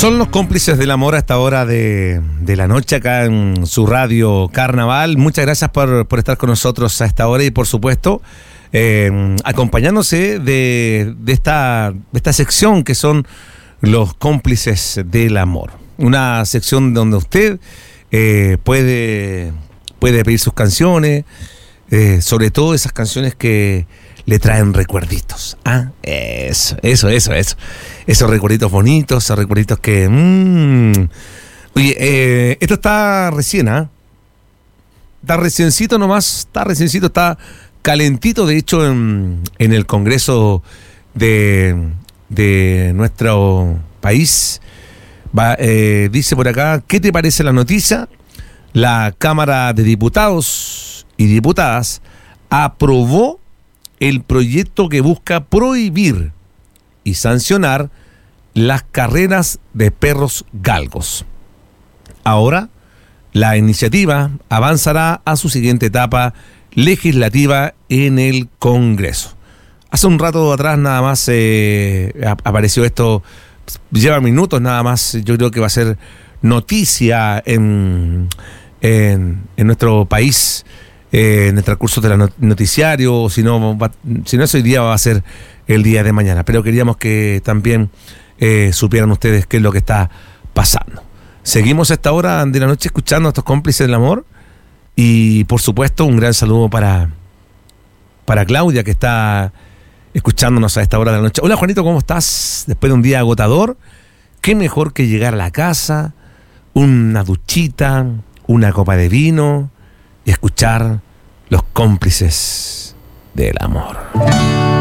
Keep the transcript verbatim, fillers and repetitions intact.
Son los cómplices del amor a esta hora de, de la noche acá en su radio Carnaval. Muchas gracias por, por estar con nosotros a esta hora y por supuesto eh, acompañándose de, de, esta, de esta sección que son los cómplices del amor. Una sección donde usted eh, puede, puede pedir sus canciones, eh, sobre todo esas canciones que le traen recuerditos. Ah, eso, eso, eso, eso. Esos recuerditos bonitos, esos recuerditos que... Mmm. Oye, eh, esto está recién, ¿ah? ¿eh? Está reciencito nomás, está reciencito, está calentito, de hecho, en, en el Congreso de, de nuestro país. Va, eh, dice por acá, ¿qué te parece la noticia? La Cámara de Diputados y Diputadas aprobó el proyecto que busca prohibir y sancionar las carreras de perros galgos. Ahora, la iniciativa avanzará a su siguiente etapa legislativa en el Congreso. Hace un rato atrás nada más eh, apareció esto, lleva minutos nada más, yo creo que va a ser noticia en, en, en nuestro país, Eh, en el transcurso del noticiario, si no, va, si no es hoy día, va a ser el día de mañana. Pero queríamos que también eh, supieran ustedes qué es lo que está pasando. Seguimos a esta hora de la noche escuchando a estos cómplices del amor y, por supuesto, un gran saludo para, para Claudia, que está escuchándonos a esta hora de la noche. Hola, Juanito, ¿cómo estás? Después de un día agotador, qué mejor que llegar a la casa, una duchita, una copa de vino y escuchar los cómplices del amor.